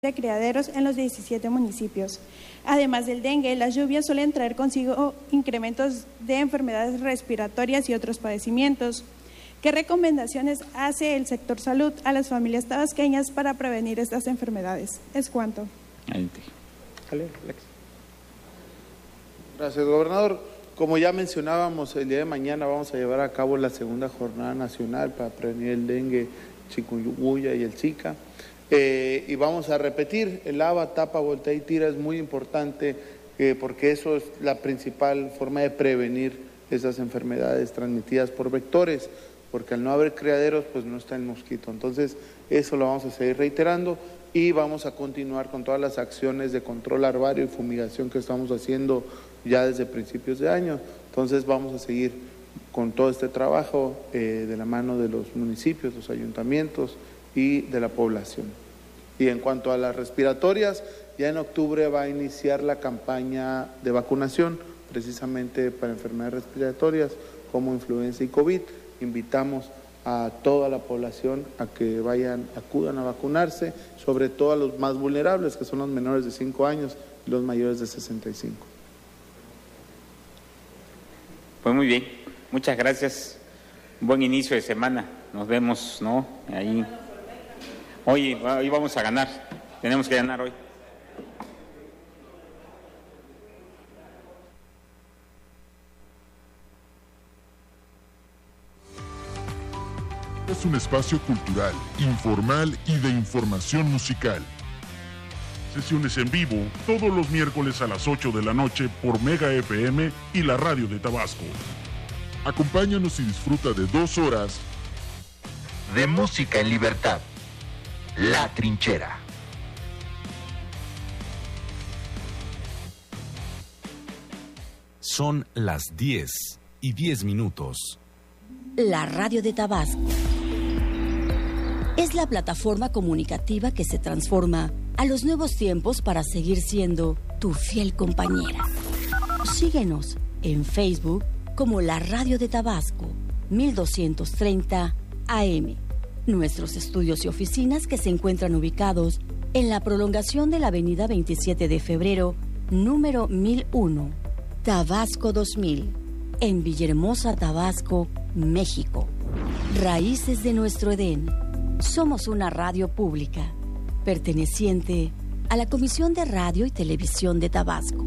de criaderos en los 17 municipios. Además del dengue, las lluvias suelen traer consigo incrementos de enfermedades respiratorias y otros padecimientos. ¿Qué recomendaciones hace el sector salud a las familias tabasqueñas para prevenir estas enfermedades? Es cuanto. Gracias, gobernador. Como ya mencionábamos, el día de mañana vamos a llevar a cabo la segunda jornada nacional para prevenir el dengue, chikungunya y el Zika. Y vamos a repetir, el lava, tapa, voltea y tira es muy importante porque eso es la principal forma de prevenir esas enfermedades transmitidas por vectores, porque al no haber criaderos pues no está el mosquito. Entonces eso lo vamos a seguir reiterando y vamos a continuar con todas las acciones de control larvario y fumigación que estamos haciendo ya desde principios de año. Entonces vamos a seguir con todo este trabajo de la mano de los municipios, los ayuntamientos y de la población. Y en cuanto a las respiratorias, ya en octubre va a iniciar la campaña de vacunación precisamente para enfermedades respiratorias como influenza y COVID. Invitamos a toda la población a que acudan a vacunarse, sobre todo a los más vulnerables, que son los menores de 5 años y los mayores de 65. Pues muy bien, muchas gracias. Buen inicio de semana. Nos vemos, ¿no? Ahí. Hoy vamos a ganar. Tenemos que ganar hoy. Es un espacio cultural, informal y de información musical. Sesiones en vivo todos los miércoles a las 8 de la noche por Mega FM y la Radio de Tabasco. Acompáñanos y disfruta de 2 horas de música en libertad. La Trinchera. Son las 10:10. La Radio de Tabasco es la plataforma comunicativa que se transforma a los nuevos tiempos para seguir siendo tu fiel compañera. Síguenos en Facebook como La Radio de Tabasco, 1230 AM. Nuestros estudios y oficinas que se encuentran ubicados en la prolongación de la avenida 27 de febrero, número 1001, Tabasco 2000, en Villahermosa, Tabasco, México. Raíces de nuestro Edén. Somos una radio pública, perteneciente a la Comisión de Radio y Televisión de Tabasco.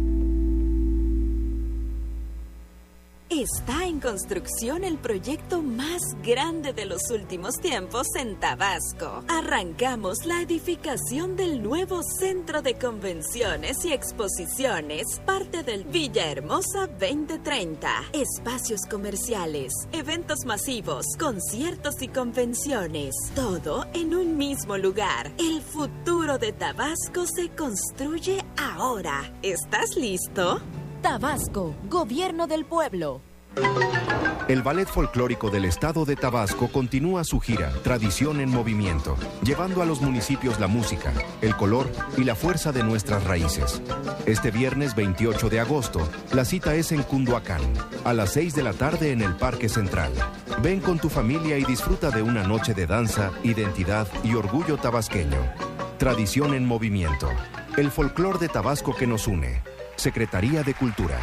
Está en construcción el proyecto más grande de los últimos tiempos en Tabasco. Arrancamos la edificación del nuevo Centro de Convenciones y Exposiciones, parte del Villahermosa 2030. Espacios comerciales, eventos masivos, conciertos y convenciones. Todo en un mismo lugar. El futuro de Tabasco se construye ahora. ¿Estás listo? Tabasco, Gobierno del Pueblo. El Ballet Folclórico del Estado de Tabasco continúa su gira Tradición en Movimiento, llevando a los municipios la música, el color y la fuerza de nuestras raíces. Este viernes 28 de agosto, la cita es en Cunduacán, a las 6 de la tarde en el Parque Central. Ven con tu familia y disfruta de una noche de danza, identidad y orgullo tabasqueño. Tradición en Movimiento, el folclor de Tabasco que nos une. Secretaría de Cultura.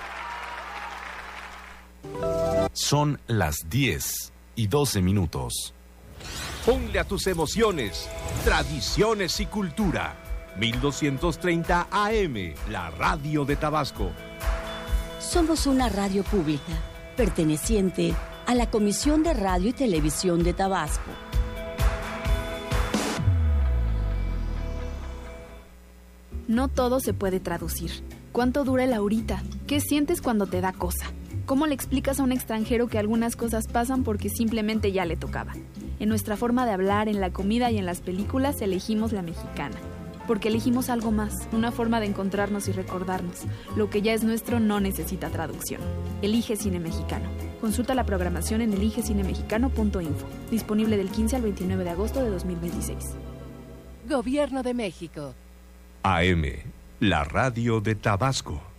Son las 10:12. Ponle a tus emociones, tradiciones y cultura. 1230 AM, la Radio de Tabasco. Somos una radio pública, perteneciente a la Comisión de Radio y Televisión de Tabasco. No todo se puede traducir. ¿Cuánto dura el ahorita? ¿Qué sientes cuando te da cosa? ¿Cómo le explicas a un extranjero que algunas cosas pasan porque simplemente ya le tocaba? En nuestra forma de hablar, en la comida y en las películas elegimos la mexicana. Porque elegimos algo más, una forma de encontrarnos y recordarnos. Lo que ya es nuestro no necesita traducción. Elige Cine Mexicano. Consulta la programación en eligecinemexicano.info. Disponible del 15 al 29 de agosto de 2026. Gobierno de México. AM, la Radio de Tabasco.